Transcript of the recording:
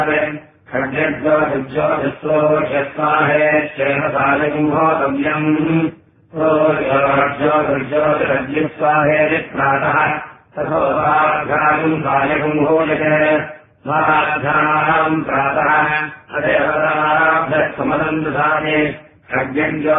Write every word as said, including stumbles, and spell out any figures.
खड्गज्योतिज्योतिस्वाहेश्चेनसालिगुम्होतव्यम् ज्योतिर्ज्योतिरज्युस्वाहेति प्रातः तथोपाघ्रागुम् सायगुम्भोजते स्वाध्यानाम् प्रातः अदेवताभ्यः समदम् दधाति खड्गज्यो